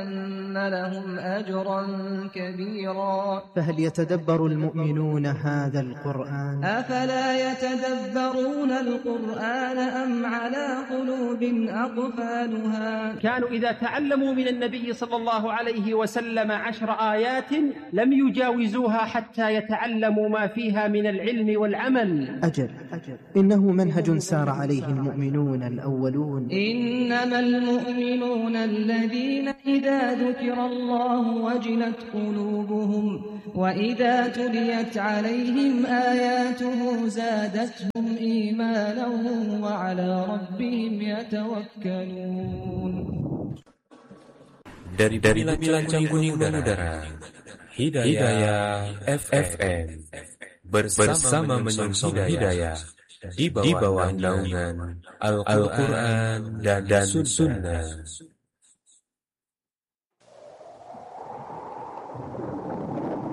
أن لهم أجرا كبيرا. فهل يتدبر المؤمنون هذا القرآن؟ أفلا يتدبرون القرآن أم على قلوب أقفالها؟ كانوا إذا تعلموا من النبي صلى الله عليه وسلم 10 آيات لم يجاوزوها حتى يتعلموا ما فيها من العلم والعمل. أجل إنه منهج سار عليه المؤمنون الأولون. إنما المؤمنون الذين إذا ذكر الله وجلت قلوبهم وإذا تليت عليهم آياته زادتهم إيمانا وعلى ربهم يتوكلون. Dari bincang kuning udara, Hidayah FM bersama menyongsong hidayah di bawah naungan Al-Quran dan Sunnah.